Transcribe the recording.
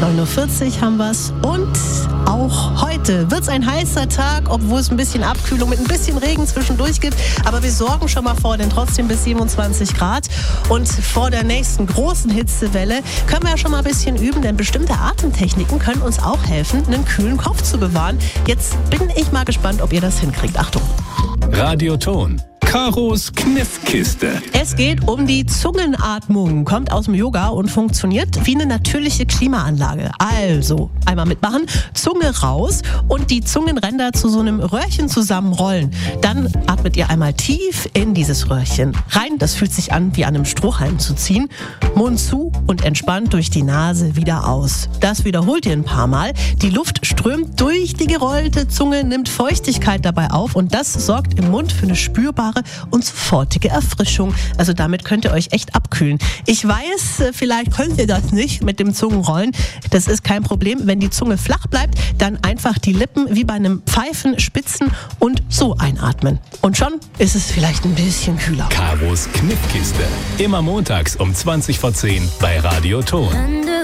9:40 Uhr haben wir's. Und auch heute wird's ein heißer Tag, obwohl es ein bisschen Abkühlung mit ein bisschen Regen zwischendurch gibt. Aber wir sorgen schon mal vor, denn trotzdem bis 27 Grad. Und vor der nächsten großen Hitzewelle können wir ja schon mal ein bisschen üben, denn bestimmte Atemtechniken können uns auch helfen, einen kühlen Kopf zu bewahren. Jetzt bin ich mal gespannt, ob ihr das hinkriegt. Achtung! Radioton. Karos Kniffkiste. Es geht um die Zungenatmung, kommt aus dem Yoga und funktioniert wie eine natürliche Klimaanlage. Also, einmal mitmachen, Zunge raus und die Zungenränder zu so einem Röhrchen zusammenrollen. Dann atmet ihr einmal tief in dieses Röhrchen rein. Das fühlt sich an, wie an einem Strohhalm zu ziehen. Mund zu und entspannt durch die Nase wieder aus. Das wiederholt ihr ein paar Mal. Die Luft strömt durch die gerollte Zunge, nimmt Feuchtigkeit dabei auf und das sorgt im Mund für eine spürbare und sofortige Erfrischung. Also damit könnt ihr euch echt abkühlen. Ich weiß, vielleicht könnt ihr das nicht mit dem Zungenrollen. Das ist kein Problem. Wenn die Zunge flach bleibt, dann einfach die Lippen wie bei einem Pfeifen spitzen und so einatmen. Und schon ist es vielleicht ein bisschen kühler. Karos Kniffkiste. Immer montags um 20:10 bei Radioton.